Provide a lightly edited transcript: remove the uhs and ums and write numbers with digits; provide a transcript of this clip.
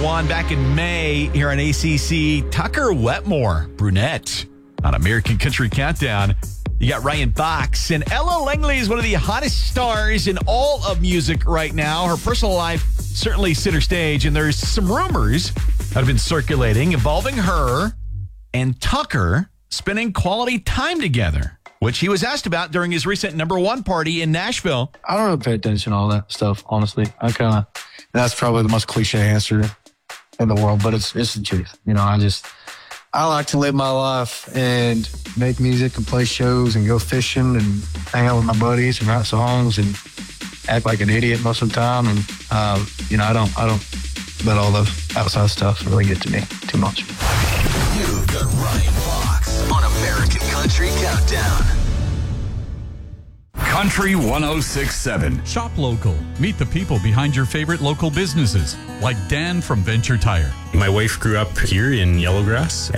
#1 back in May here on ACC. Tucker Wetmore, Brunette, on American Country Countdown. You got Ryan Fox, and Ella Langley is one of the hottest stars in all of music right now. Her personal life certainly center stage, and there's some rumors that have been circulating involving her and Tucker spending quality time together, which he was asked about during his recent #1 party in Nashville. I don't really pay attention to all that stuff, honestly. That's probably the most cliche answer in the world, but it's the truth. I like to live my life and make music and play shows and go fishing and hang out with my buddies and write songs and act like an idiot most of the time. And, I don't let all the outside stuff really get to me too much. You've got Ryan Fox on American Country Countdown. Country 106.7. Shop local. Meet the people behind your favorite local businesses, like Dan from Venture Tire. My wife grew up here in Yellowgrass.